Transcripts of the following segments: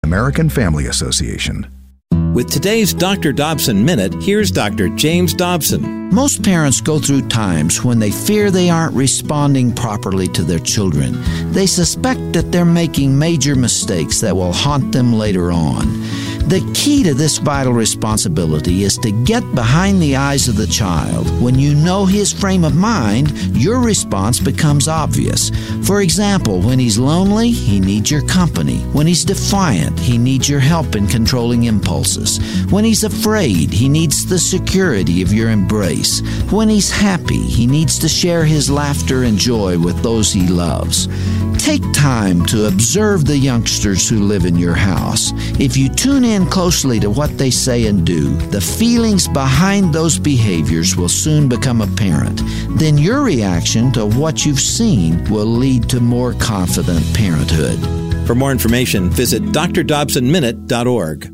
American Family Association. With today's Dr. Dobson Minute, here's Dr. James Dobson. Most parents go through times when they fear they aren't responding properly to their children. They suspect that they're making major mistakes that will haunt them later on. The key to this vital responsibility is to get behind the eyes of the child. When you know his frame of mind, your response becomes obvious. For example, when he's lonely, he needs your company. When he's defiant, he needs your help in controlling impulses. When he's afraid, he needs the security of your embrace. When he's happy, he needs to share his laughter and joy with those he loves. Take time to observe the youngsters who live in your house. If you tune in closely to what they say and do, the feelings behind those behaviors will soon become apparent. Then your reaction to what you've seen will lead to more confident parenthood. For more information, visit drdobsonminute.org.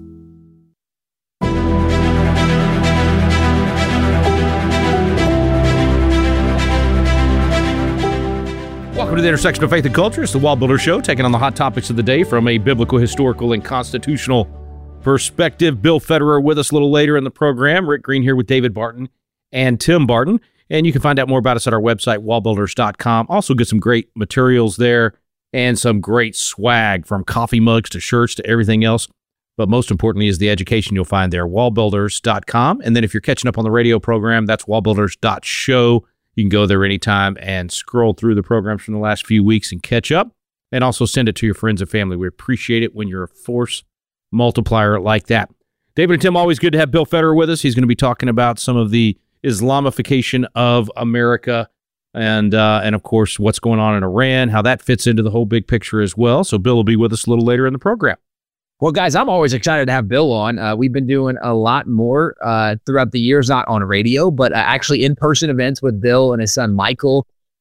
Welcome to the intersection of faith and culture. It's the Wall Builder Show, taking on the hot topics of the day from a biblical, historical, and constitutional perspective. Bill Federer with us a little later in the program. Rick Green here with David Barton and Tim Barton. And you can find out more about us at our website, wallbuilders.com. Also get some great materials there and some great swag, from coffee mugs to shirts to everything else. But most importantly is the education you'll find there, wallbuilders.com. And then if you're catching up on the radio program, that's wallbuilders.show. You can go there anytime and scroll through the programs from the last few weeks and catch up, and also send it to your friends and family. We appreciate it when you're a force multiplier like that. David and Tim, always good to have Bill Federer with us. He's going to be talking about some of the Islamification of America and of course, what's going on in Iran, how that fits into the whole big picture as well. So Bill will be with us a little later in the program. Well, guys, I'm always excited to have Bill on. We've been doing a lot more throughout the years, not on radio, but actually in-person events with Bill and his son, Michael.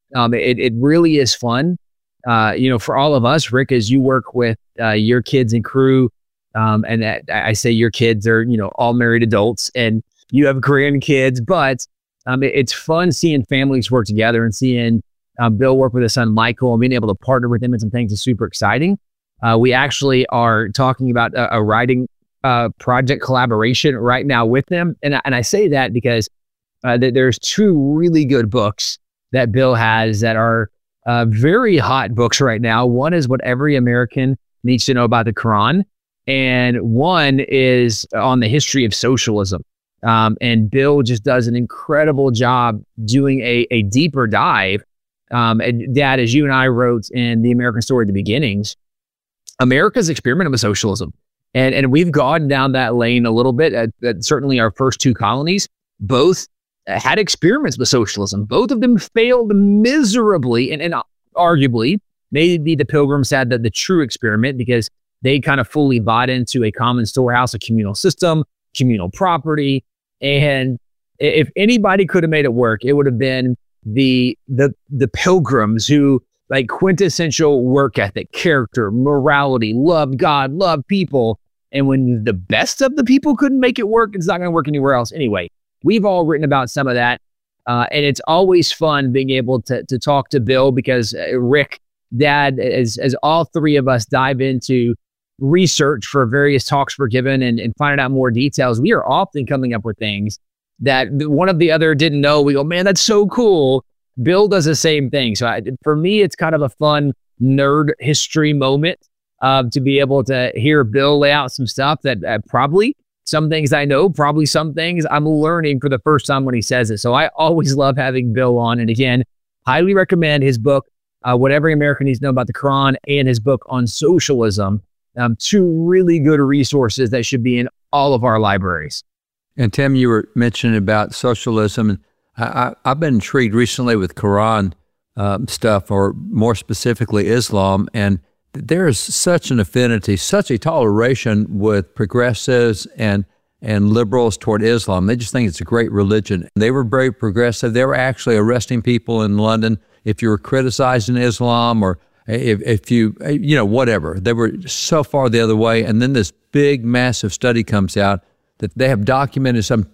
It really is fun. For all of us, Rick, as you work with your kids and crew, and I say your kids are, all married adults, and you have grandkids, but it's fun seeing families work together and seeing Bill work with his son, Michael, and being able to partner with him in some things is super exciting. We actually are talking about a writing project collaboration right now with them. And I say that because there's two really good books that Bill has that are very hot books right now. One is What Every American Needs to Know About the Quran, and one is on the history of socialism. And Bill just does an incredible job doing a deeper dive. And Dad, as you and I wrote in The American Story at the Beginnings, America's experimented with socialism. And we've gone down that lane a little bit. Certainly our first two colonies, both had experiments with socialism. Both of them failed miserably, and arguably, maybe the Pilgrims had the true experiment because they kind of fully bought into a common storehouse, a communal system, communal property. And if anybody could have made it work, it would have been the Pilgrims, who like quintessential work ethic, character, morality, love God, love people. And when the best of the people couldn't make it work, it's not going to work anywhere else. Anyway, we've all written about some of that. And it's always fun being able to talk to Bill because Rick, Dad, as all three of us dive into research for various talks we're given and finding out more details, we are often coming up with things that one of the other didn't know. We go, man, that's so cool. Bill does the same thing. So for me, it's kind of a fun nerd history moment to be able to hear Bill lay out some stuff that probably some things I know, probably some things I'm learning for the first time when he says it. So I always love having Bill on. And again, highly recommend his book, What Every American Needs to Know About the Quran, and his book on socialism. Two really good resources that should be in all of our libraries. And Tim, you were mentioning about socialism. I've been intrigued recently with Quran stuff, or more specifically Islam, and there is such an affinity, such a toleration with progressives and liberals toward Islam. They just think it's a great religion. They were very progressive. They were actually arresting people in London if you were criticizing Islam, or if you whatever. They were so far the other way. And then this big, massive study comes out that they have documented some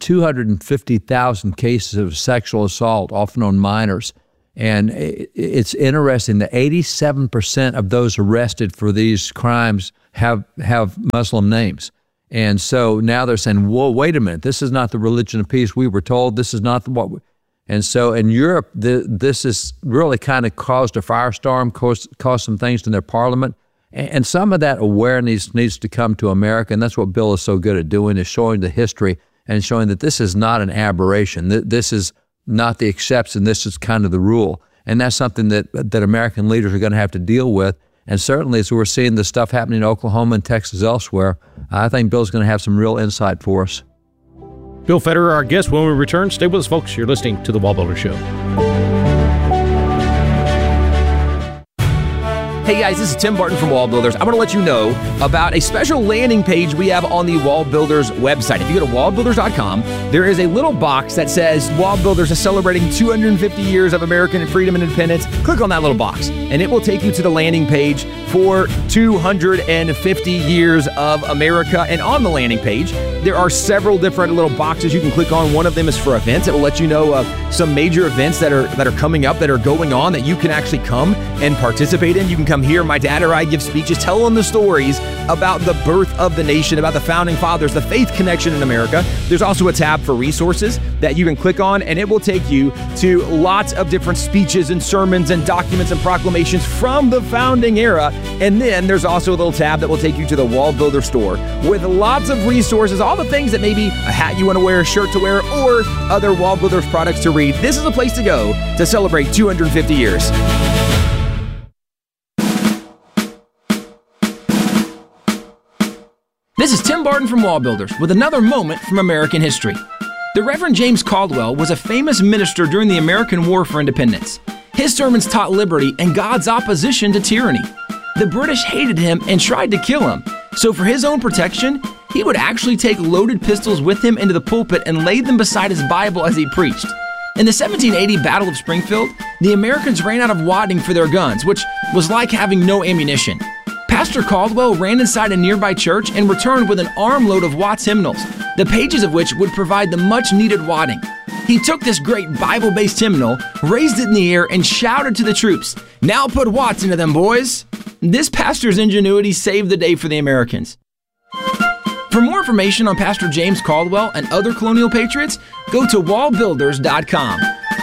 250,000 cases of sexual assault, often on minors. And it's interesting that 87% of those arrested for these crimes have Muslim names. And so now they're saying, whoa, wait a minute, this is not the religion of peace we were told. This is not and so in Europe, this has really kind of caused a firestorm, caused some things in their parliament. And some of that awareness needs to come to America, and that's what Bill is so good at doing, is showing the history and showing that this is not an aberration. This is not the exception. This is kind of the rule. And that's something that American leaders are going to have to deal with. And certainly as we're seeing the stuff happening in Oklahoma and Texas elsewhere, I think Bill's going to have some real insight for us. Bill Federer, our guest. When we return, stay with us, folks. You're listening to The Wall Builder Show. Hey guys, this is Tim Barton from Wall Builders. I want to let you know about a special landing page we have on the Wall Builders website. If you go to wallbuilders.com, there is a little box that says Wall Builders is celebrating 250 years of American freedom and independence. Click on that little box, and it will take you to the landing page for 250 years of America. And on the landing page, there are several different little boxes you can click on. One of them is for events. It will let you know of some major events that are coming up, that are going on, that you can actually come and participate in. You can come hear my dad or I give speeches telling the stories about the birth of the nation, about the founding fathers, the faith connection in America. There's also a tab for resources that you can click on, and it will take you to lots of different speeches and sermons and documents and proclamations from the founding era. And then there's also a little tab that will take you to the Wall Builder store with lots of resources, all the things that maybe a hat you want to wear, a shirt to wear, or other Wall Builders products to read. This is a place to go to celebrate 250 years. This is Tim Barton from Wall Builders with another moment from American history. The Reverend James Caldwell was a famous minister during the American War for Independence. His sermons taught liberty and God's opposition to tyranny. The British hated him and tried to kill him. So for his own protection, he would actually take loaded pistols with him into the pulpit and lay them beside his Bible as he preached. In the 1780 Battle of Springfield, the Americans ran out of wadding for their guns, which was like having no ammunition. Pastor Caldwell ran inside a nearby church and returned with an armload of Watts hymnals, the pages of which would provide the much-needed wadding. He took this great Bible-based hymnal, raised it in the air, and shouted to the troops, "Now put Watts into them, boys!" This pastor's ingenuity saved the day for the Americans. For more information on Pastor James Caldwell and other colonial patriots, go to wallbuilders.com.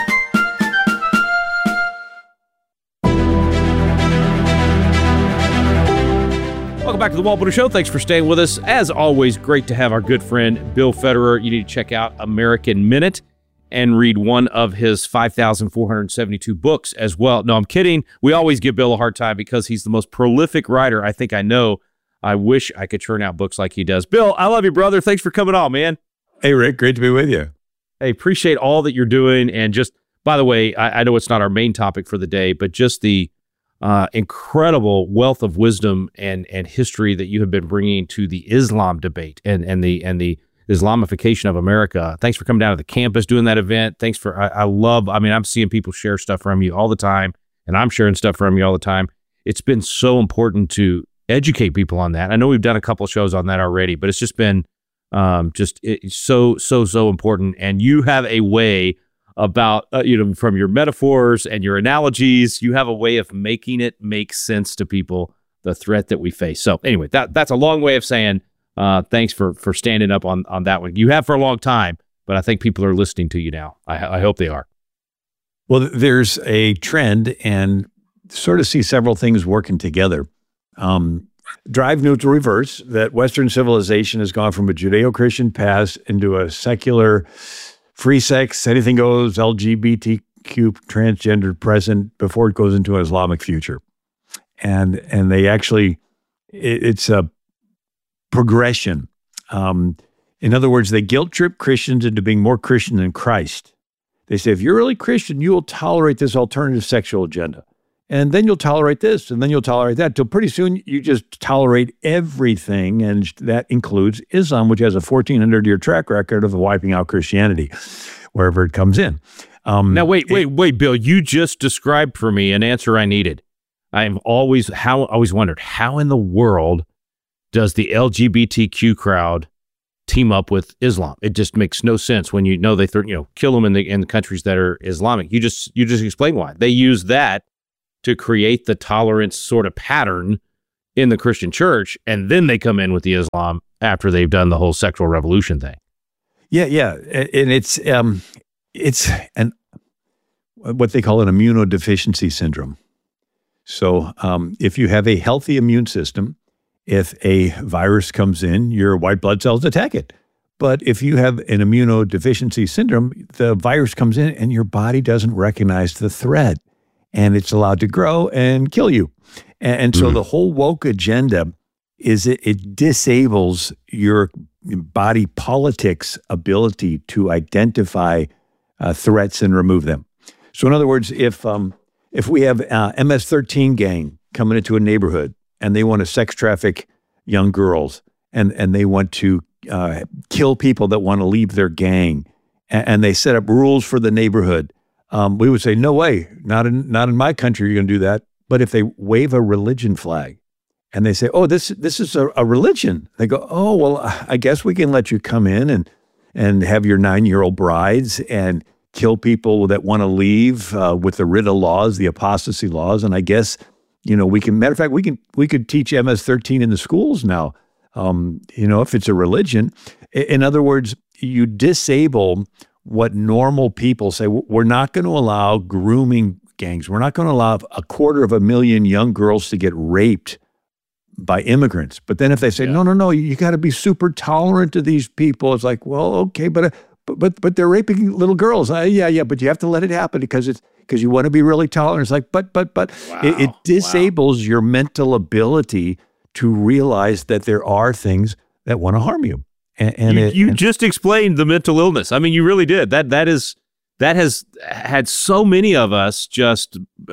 Welcome back to the Wall Builder Show. Thanks for staying with us. As always, great to have our good friend Bill Federer. You need to check out American Minute and read one of his 5,472 books as well. No, I'm kidding. We always give Bill a hard time because he's the most prolific writer I think I know. I wish I could churn out books like he does. Bill, I love you, brother. Thanks for coming on, man. Hey, Rick. Great to be with you. Hey, appreciate all that you're doing. And just, by the way, I know it's not our main topic for the day, but just the incredible wealth of wisdom and history that you have been bringing to the Islam debate and the Islamification of America. Thanks for coming down to the campus, doing that event. Thanks for, I'm seeing people share stuff from you all the time, and I'm sharing stuff from you all the time. It's been so important to educate people on that. I know we've done a couple of shows on that already, but it's just been so important. And you have a way about, from your metaphors and your analogies, you have a way of making it make sense to people, the threat that we face. So anyway, that's a long way of saying thanks for standing up on that one. You have for a long time, but I think people are listening to you now. I hope they are. Well, there's a trend and sort of see several things working together. Drive neutral reverse, that Western civilization has gone from a Judeo-Christian past into a secular, free sex, anything goes, LGBTQ, transgender present before it goes into an Islamic future. And they actually, it's a progression. In other words, they guilt trip Christians into being more Christian than Christ. They say, if you're really Christian, you will tolerate this alternative sexual agenda. And then you'll tolerate this, and then you'll tolerate that, till pretty soon you just tolerate everything, and that includes Islam, which has a 1,400-year track record of wiping out Christianity wherever it comes in. Now, wait, Bill, you just described for me an answer I needed. I've always wondered, how in the world does the LGBTQ crowd team up with Islam? It just makes no sense when you know they kill them in the countries that are Islamic. You just explained why. They use that to create the tolerance sort of pattern in the Christian church, and then they come in with the Islam after they've done the whole sexual revolution thing. Yeah, and it's what they call an immunodeficiency syndrome. So if you have a healthy immune system, if a virus comes in, your white blood cells attack it. But if you have an immunodeficiency syndrome, the virus comes in and your body doesn't recognize the threat, and it's allowed to grow and kill you. And so the whole woke agenda is it disables your body politic's ability to identify threats and remove them. So in other words, if we have MS-13 gang coming into a neighborhood and they want to sex traffic young girls and they want to kill people that want to leave their gang, and they set up rules for the neighborhood, we would say, no way, not in my country you're going to do that. But if they wave a religion flag and they say, oh, this is a religion, they go, oh, well, I guess we can let you come in and have your 9-year-old brides and kill people that want to leave with the RITA laws, the apostasy laws. And I guess, we can, matter of fact, we could teach MS-13 in the schools now, if it's a religion. In other words, you disable what normal people say. We're not going to allow grooming gangs. We're not going to allow 250,000 young girls to get raped by immigrants. But then if they say, no, you got to be super tolerant to these people, it's like, well, okay, but they're raping little girls. Yeah, but you have to let it happen because you want to be really tolerant. It's like, but it disables your mental ability to realize that there are things that want to harm you. And you just explained the mental illness. I mean, you really did. That has had so many of us just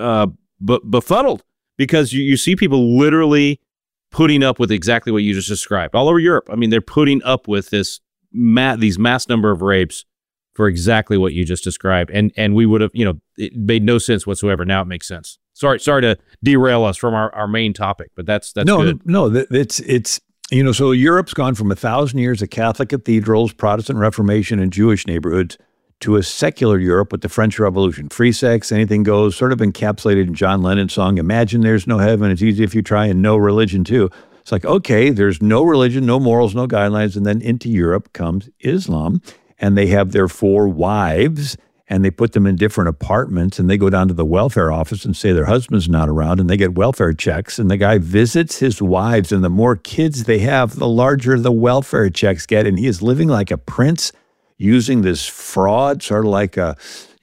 befuddled because you see people literally putting up with exactly what you just described all over Europe. I mean, they're putting up with these mass number of rapes for exactly what you just described. And we would have, it made no sense whatsoever. Now it makes sense. Sorry to derail us from our main topic, but that's good. No, it's so Europe's gone from 1,000 years of Catholic cathedrals, Protestant Reformation, and Jewish neighborhoods to a secular Europe with the French Revolution. Free sex, anything goes, sort of encapsulated in John Lennon's song, Imagine There's No Heaven, It's Easy If You Try, and no religion too. It's like, okay, there's no religion, no morals, no guidelines, and then into Europe comes Islam, and they have their 4 wives, and they put them in different apartments, and they go down to the welfare office and say their husband's not around, and they get welfare checks, and the guy visits his wives, and the more kids they have, the larger the welfare checks get, and he is living like a prince, using this fraud, sort of like a,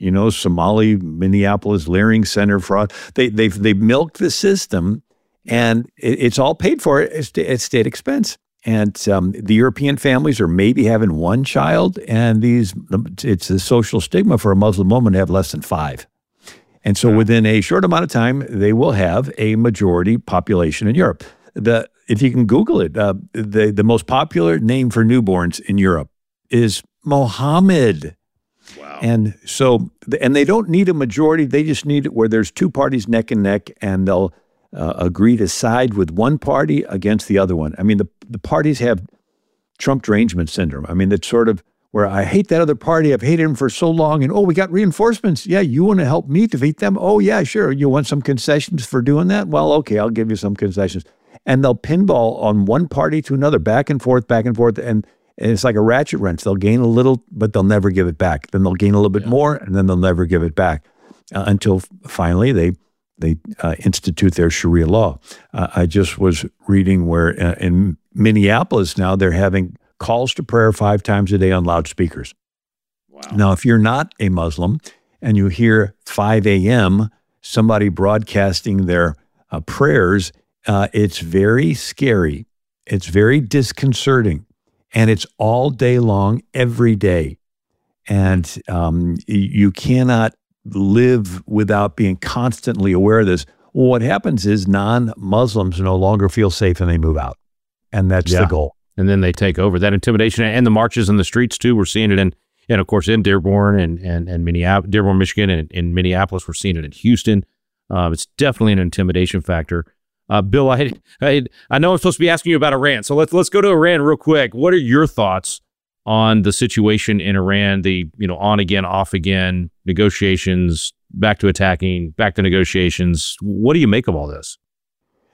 Somali Minneapolis Leering Center fraud. They milked the system, and it's all paid for at state expense. And the European families are maybe having 1 child, and it's a social stigma for a Muslim woman to have less than 5. And so within a short amount of time, they will have a majority population in Europe. If you can Google it, the most popular name for newborns in Europe is Mohammed. Wow. And so, and they don't need a majority. They just need it where there's 2 parties neck and neck, and they'll agree to side with one party against the other one. I mean, the parties have Trump derangement syndrome. I mean, that's sort of where I hate that other party. I've hated him for so long. And, we got reinforcements. Yeah, you want to help me defeat them? Oh, yeah, sure. You want some concessions for doing that? Well, okay, I'll give you some concessions. And they'll pinball on one party to another, back and forth, and it's like a ratchet wrench. They'll gain a little, but they'll never give it back. Then they'll gain a little bit more, and then they'll never give it back until finally they institute their Sharia law. I just was reading where in Minneapolis now they're having calls to prayer 5 times a day on loudspeakers. Wow. Now, if you're not a Muslim and you hear 5 a.m. somebody broadcasting their prayers, it's very scary. It's very disconcerting. And it's all day long, every day. And you cannot live without being constantly aware of this. Well, what happens is non-Muslims no longer feel safe and they move out. And that's the goal. And then they take over. That intimidation and the marches in the streets too. We're seeing it in of course, in Dearborn and Minneapolis, Dearborn, Michigan, and in Minneapolis. We're seeing it in Houston. It's definitely an intimidation factor. Bill, I know I'm supposed to be asking you about Iran, so let's go to Iran real quick. What are your thoughts on the situation in Iran? The on again, off again negotiations, back to attacking, back to negotiations. What do you make of all this?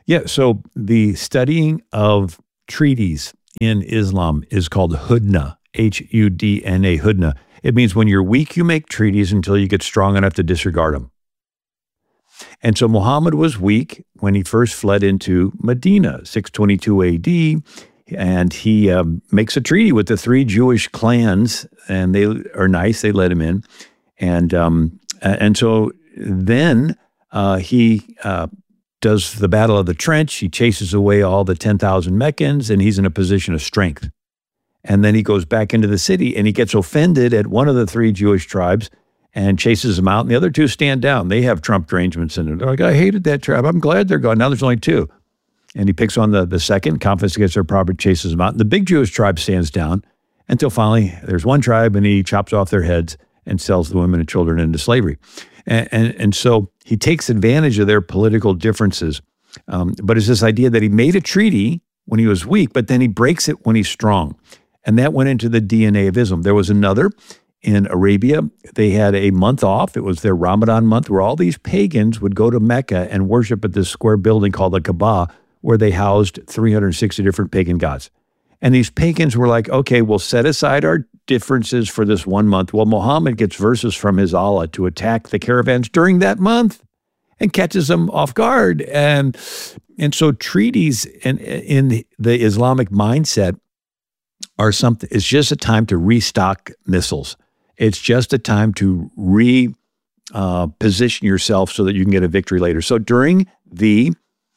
Yeah, so the studying of treaties in Islam is called hudna, Hudna, hudna. It means when you're weak, you make treaties until you get strong enough to disregard them. And so Muhammad was weak when he first fled into Medina, 622 AD, and he makes a treaty with the 3 Jewish clans, and they are nice. They let him in. And so then he does the Battle of the Trench. He chases away all the 10,000 Meccans, and he's in a position of strength. And then he goes back into the city, and he gets offended at one of the 3 Jewish tribes and chases them out, and the other 2 stand down. They have Trump arrangements in it. They're like, I hated that tribe. I'm glad they're gone. Now there's only 2. And he picks on the second, confiscates their property, chases them out. And the big Jewish tribe stands down until finally there's one tribe, and he chops off their heads and sells the women and children into slavery. And so he takes advantage of their political differences. But it's this idea that he made a treaty when he was weak, but then he breaks it when he's strong. And that went into the DNA of Islam. There was another in Arabia. They had a month off. It was their Ramadan month, where all these pagans would go to Mecca and worship at this square building called the Kaaba, where they housed 360 different pagan gods. And these pagans were like, okay, we'll set aside our differences for this one month. Well, Muhammad gets verses from his Allah to attack the caravans during that month and catches them off guard. And so treaties in the Islamic mindset are something, it's just a time to restock missiles. It's just a time to position yourself so that you can get a victory later. So during the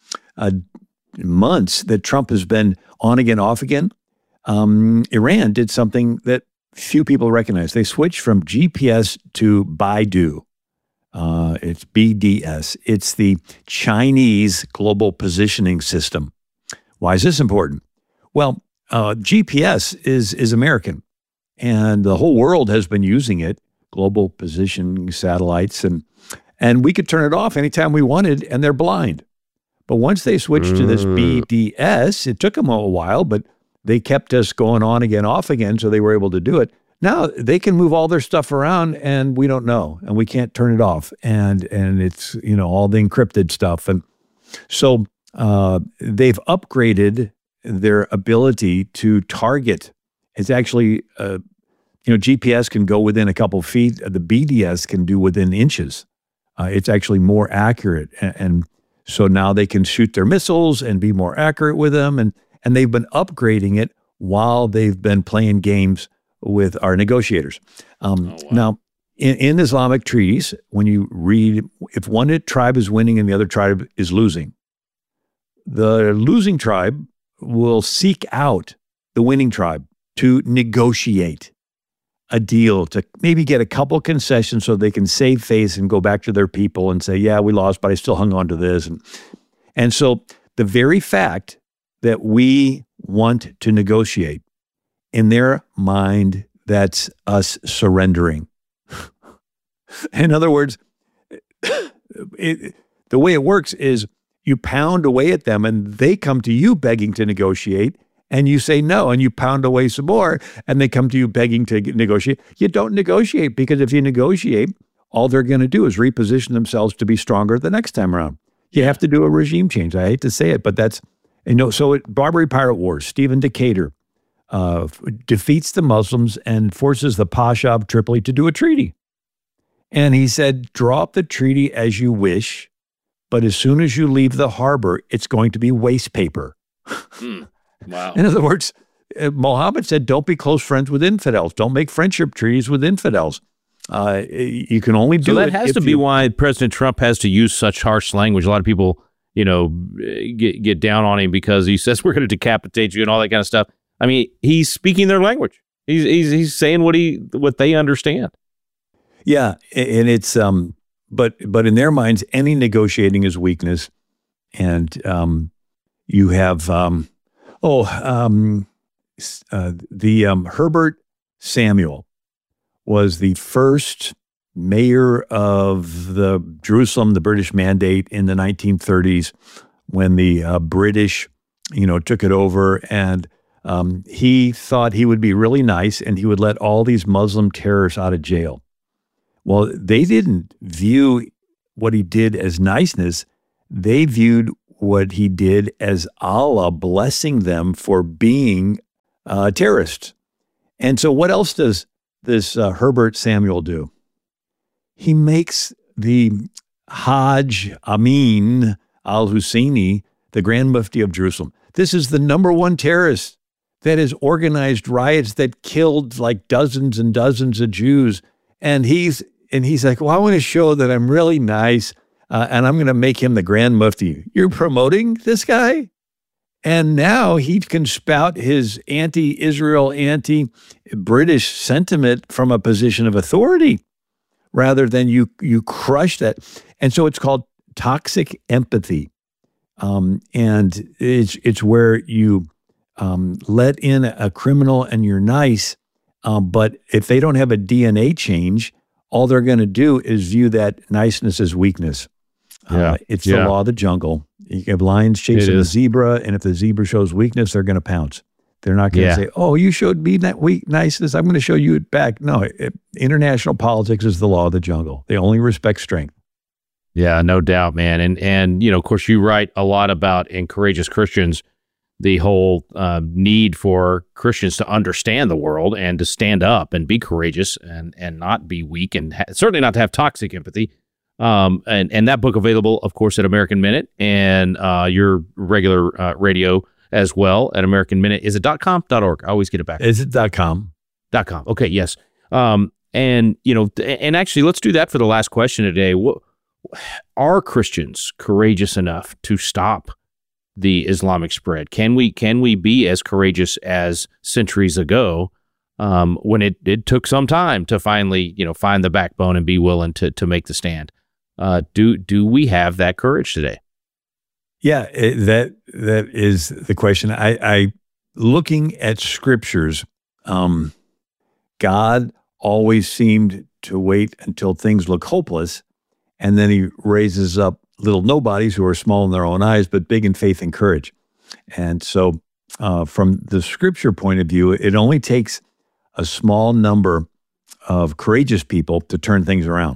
months that Trump has been on again, off again, Iran did something that few people recognize. They switched from GPS to Baidu. It's BDS. It's the Chinese Global Positioning System. Why is this important? Well, GPS is American, and the whole world has been using it, global positioning satellites, and we could turn it off anytime we wanted, and they're blind. But once they switched to this BDS, it took them a while, but they kept us going on again, off again, so they were able to do it. Now they can move all their stuff around, and we don't know, and we can't turn it off, and it's all the encrypted stuff, and so they've upgraded their ability to target. It's actually GPS can go within a couple feet. The BDS can do within inches. It's actually more accurate, and so now they can shoot their missiles and be more accurate with them, and they've been upgrading it while they've been playing games with our negotiators. Now, in Islamic treaties, when you read, if one tribe is winning and the other tribe is losing, the losing tribe will seek out the winning tribe to negotiate a deal, to maybe get a couple concessions so they can save face and go back to their people and say, yeah, we lost, but I still hung on to this. And so the very fact that we want to negotiate, in their mind, that's us surrendering. In other words, the way it works is you pound away at them and they come to you begging to negotiate, and you say no, and you pound away some more, and they come to you begging to negotiate. You don't negotiate, because if you negotiate, all they're going to do is reposition themselves to be stronger the next time around. You have to do a regime change. I hate to say it, but that's, so Barbary Pirate Wars, Stephen Decatur defeats the Muslims and forces the Pasha of Tripoli to do a treaty. And he said, draw up the treaty as you wish, but as soon as you leave the harbor, it's going to be waste paper. Wow. In other words, Muhammad said, don't be close friends with infidels. Don't make friendship treaties with infidels. You can only do it. So that has to be why President Trump has to use such harsh language. A lot of people, get down on him because he says we're going to decapitate you and all that kind of stuff. I mean, he's speaking their language. He's saying what they understand. Yeah, and it's but in their minds, any negotiating is weakness, and you have Herbert Samuel was the first mayor of the Jerusalem, the British Mandate in the 1930s, when the British, took it over, and he thought he would be really nice and he would let all these Muslim terrorists out of jail. Well, they didn't view what he did as niceness. They viewed what he did as Allah blessing them for being terrorists. And so what else does this Herbert Samuel do? He makes the Hajj Amin al-Husseini the Grand Mufti of Jerusalem. This is the number one terrorist that has organized riots that killed like dozens and dozens of Jews. And he's like, well, I want to show that I'm really nice, and I'm going to make him the Grand Mufti. You're promoting this guy? And now he can spout his anti-Israel, anti-British sentiment from a position of authority rather than you crush that. And so it's called toxic empathy. And it's where you let in a criminal and you're nice, but if they don't have a DNA change, all they're going to do is view that niceness as weakness. It's the law of the jungle. You have lions chasing a zebra, and if the zebra shows weakness, they're going to pounce. They're not going to say, oh, you showed me that niceness, I'm going to show you it back. No, international politics is the law of the jungle. They only respect strength. Yeah, no doubt, man. And of course, you write a lot about in Courageous Christians, the whole need for Christians to understand the world and to stand up and be courageous and not be weak, and certainly not to have toxic empathy. And that book available, of course, at American Minute and your regular radio as well at American Minute. Is it .com? .org? I always get it back. Is it .com? .com. Okay, yes. And actually, let's do that for the last question today. Are Christians courageous enough to stop the Islamic spread? Can we be as courageous as centuries ago when it took some time to finally find the backbone and be willing to make the stand? Do we have that courage today? Yeah, that is the question. I looking at scriptures, God always seemed to wait until things look hopeless, and then he raises up little nobodies who are small in their own eyes, but big in faith and courage. And so from the scripture point of view, it only takes a small number of courageous people to turn things around.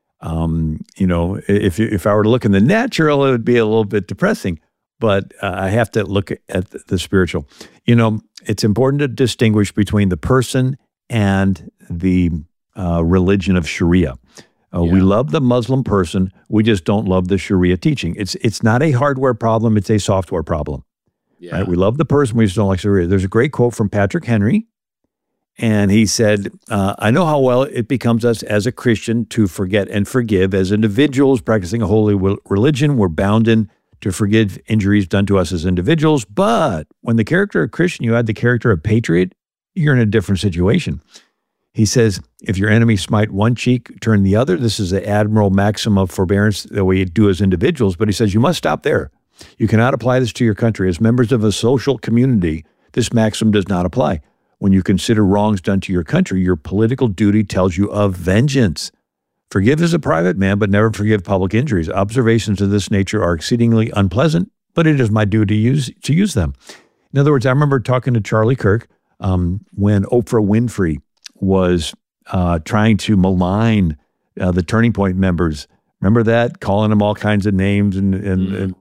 If I were to look in the natural, it would be a little bit depressing, but I have to look at the spiritual. It's important to distinguish between the person and the religion of Sharia. We love the Muslim person. We just don't love the Sharia teaching. It's not a hardware problem. It's a software problem. Yeah. Right? We love the person. We just don't like Sharia. There's a great quote from Patrick Henry. And he said, I know how well it becomes us as a Christian to forget and forgive. As individuals practicing a holy religion, we're bounden to forgive injuries done to us as individuals. But when the character of Christian, you add the character of patriot, you're in a different situation. He says, if your enemy smite one cheek, turn the other. This is the admirable maxim of forbearance that we do as individuals. But he says, you must stop there. You cannot apply this to your country. As members of a social community, this maxim does not apply. When you consider wrongs done to your country, your political duty tells you of vengeance. Forgive as a private man, but never forgive public injuries. Observations of this nature are exceedingly unpleasant, but it is my duty to use them. In other words, I remember talking to Charlie Kirk when Oprah Winfrey was trying to malign the Turning Point members. Remember that? Calling them all kinds of names and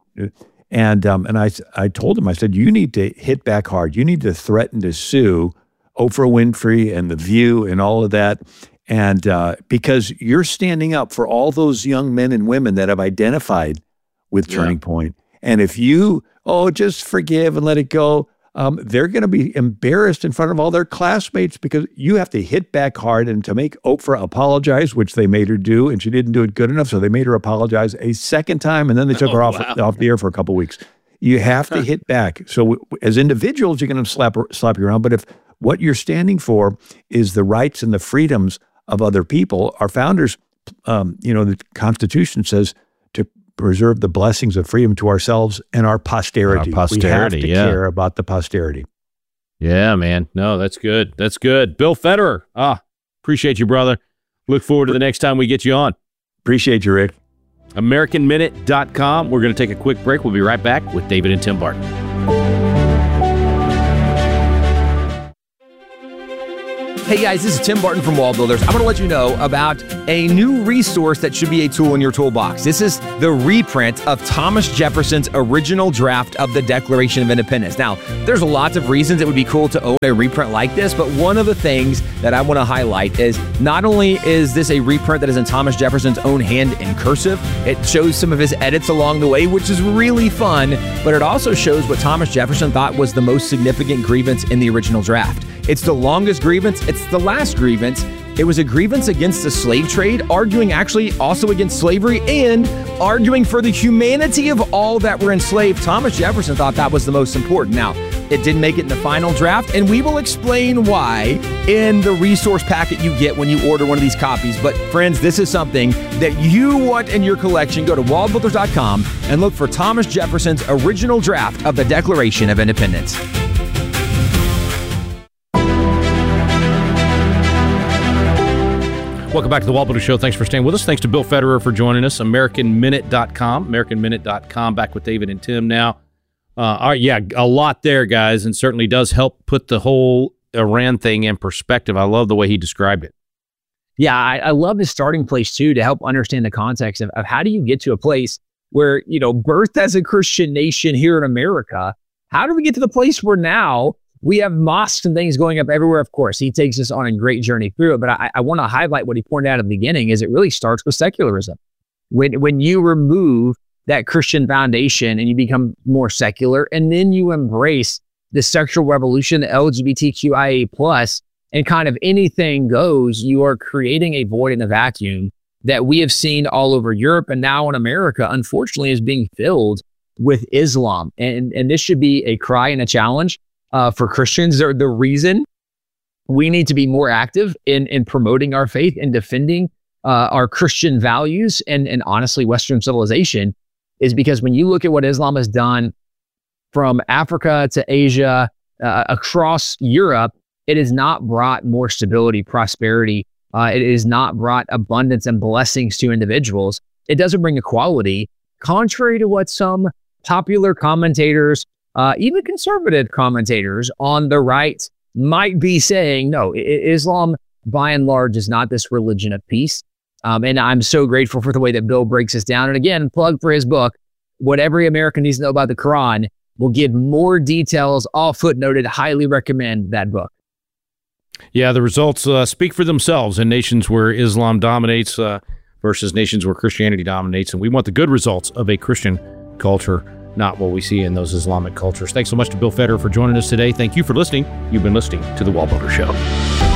I told him, I said, you need to hit back hard. You need to threaten to sue Oprah Winfrey and The View and all of that. And because you're standing up for all those young men and women that have identified with Turning Point. And if you, just forgive and let it go, they're going to be embarrassed in front of all their classmates because you have to hit back hard. And to make Oprah apologize, which they made her do, and she didn't do it good enough, so they made her apologize a second time, and then they took her off the air for a couple of weeks. You have to hit back. So as individuals, you're going to slap you around. But if what you're standing for is the rights and the freedoms of other people, our founders, the Constitution says to preserve the blessings of freedom to ourselves and our posterity. We have to care about the posterity. Yeah, man. No, that's good. That's good. Bill Federer. Appreciate you, brother. Look forward to the next time we get you on. Appreciate you, Rick. AmericanMinute.com. We're going to take a quick break. We'll be right back with David and Tim Barton. Hey guys, this is Tim Barton from Wall Builders. I'm going to let you know about a new resource that should be a tool in your toolbox. This is the reprint of Thomas Jefferson's original draft of the Declaration of Independence. Now, there's lots of reasons it would be cool to own a reprint like this, but one of the things that I want to highlight is not only is this a reprint that is in Thomas Jefferson's own hand in cursive, it shows some of his edits along the way, which is really fun, but it also shows what Thomas Jefferson thought was the most significant grievance in the original draft. It's the longest grievance. It's the last grievance. It was a grievance against the slave trade, arguing actually also against slavery and arguing for the humanity of all that were enslaved. Thomas Jefferson thought that was the most important. Now, it didn't make it in the final draft, and we will explain why in the resource packet you get when you order one of these copies. But friends, this is something that you want in your collection. Go to wallbuilders.com and look for Thomas Jefferson's original draft of the Declaration of Independence. Welcome back to the Wall Builder Show. Thanks for staying with us. Thanks to Bill Federer for joining us. AmericanMinute.com. Back with David and Tim now. All right, yeah, a lot there, guys, and certainly does help put the whole Iran thing in perspective. I love the way he described it. Yeah, I love his starting place, too, to help understand the context of how do you get to a place where, birthed as a Christian nation here in America, how do we get to the place where now we have mosques and things going up everywhere? Of course, he takes us on a great journey through it, but I want to highlight what he pointed out at the beginning is it really starts with secularism. When you remove that Christian foundation and you become more secular, and then you embrace the sexual revolution, the LGBTQIA+, and kind of anything goes, you are creating a void in a vacuum that we have seen all over Europe and now in America, unfortunately, is being filled with Islam. And this should be a cry and a challenge for Christians. The reason we need to be more active in promoting our faith and defending our Christian values and honestly Western civilization is because when you look at what Islam has done from Africa to Asia, across Europe, it has not brought more stability, prosperity. It has not brought abundance and blessings to individuals. It doesn't bring equality, contrary to what some popular commentators, even conservative commentators on the right might be saying. No, Islam, by and large, is not this religion of peace. And I'm so grateful for the way that Bill breaks this down. And again, plug for his book, What Every American Needs to Know About the Quran. Will give more details, all footnoted. Highly recommend that book. Yeah, the results speak for themselves in nations where Islam dominates versus nations where Christianity dominates. And we want the good results of a Christian culture, not what we see in those Islamic cultures. Thanks so much to Bill Federer for joining us today. Thank you for listening. You've been listening to The Wall Builder Show.